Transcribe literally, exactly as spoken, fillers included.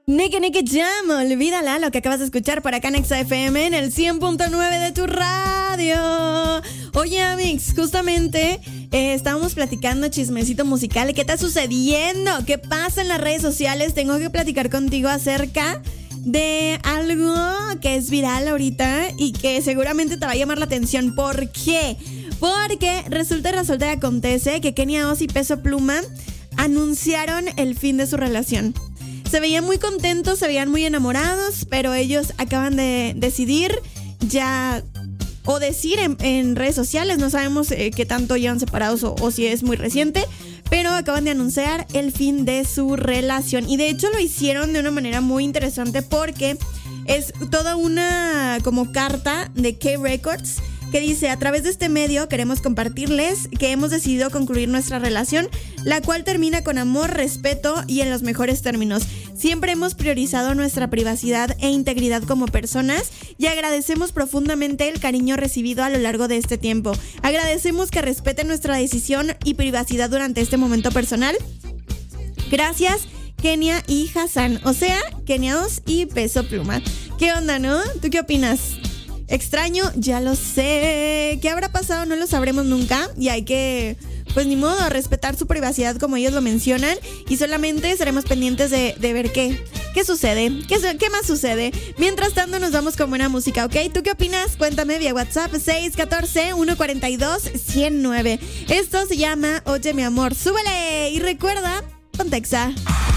Neke Neke Jam, olvídala, lo que acabas de escuchar por acá en Exa F M en el cien punto nueve de tu radio. Oye, Amix, justamente eh, estábamos platicando chismecito musical. ¿Qué está sucediendo? ¿Qué pasa en las redes sociales? Tengo que platicar contigo acerca de algo que es viral ahorita y que seguramente te va a llamar la atención. ¿Por qué? Porque resulta y resulta y acontece que Kenia Oz y Peso Pluma anunciaron el fin de su relación. Se veían muy contentos, se veían muy enamorados, pero ellos acaban de decidir ya, o decir en, en redes sociales, no sabemos eh, qué tanto llevan separados o, o si es muy reciente, pero acaban de anunciar el fin de su relación. Y de hecho lo hicieron de una manera muy interesante porque es toda una como carta de K Records que dice: a través de este medio queremos compartirles que hemos decidido concluir nuestra relación, la cual termina con amor, respeto y en los mejores términos. Siempre hemos priorizado nuestra privacidad e integridad como personas y agradecemos profundamente el cariño recibido a lo largo de este tiempo. Agradecemos que respeten nuestra decisión y privacidad durante este momento personal. Gracias, Kenia y Hassan, o sea, Kenia Oz y Peso Pluma. ¿Qué onda, no? ¿Tú qué opinas? Extraño, ya lo sé. ¿Qué habrá pasado? No lo sabremos nunca. Y hay que, pues ni modo, respetar su privacidad como ellos lo mencionan. Y solamente estaremos pendientes de, de ver qué, qué sucede. ¿Qué, ¿Qué más sucede? Mientras tanto nos vamos con buena música, ¿ok? ¿Tú qué opinas? Cuéntame vía WhatsApp seis uno cuatro, uno cuatro dos, cero nueve. Esto se llama Oye mi amor, súbele. Y recuerda, ponte Exa.